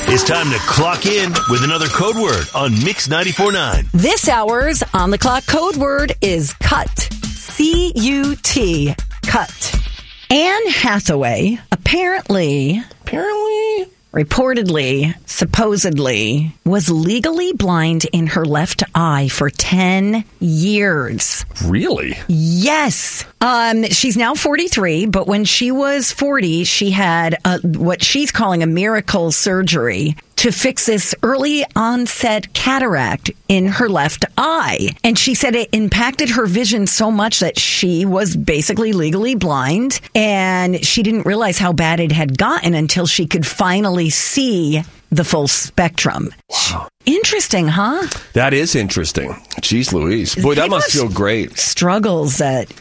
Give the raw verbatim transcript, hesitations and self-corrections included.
It's time to clock in with another code word on Mix ninety-four point nine. This hour's On the Clock code word is cut. C U T. Cut. Anne Hathaway apparently, Apparently, reportedly, supposedly, was legally blind in her left eye for ten years. really? Yes. Um, she's now forty-three, but when she was forty, she had a, what she's calling a miracle surgery to fix this early onset cataract in her left eye. And she said it impacted her vision so much that she was basically legally blind, and she didn't realize how bad it had gotten until she could finally see the full spectrum. Wow. Interesting, huh? That is interesting. Jeez Louise. Boy, that People must have feel great. Struggles that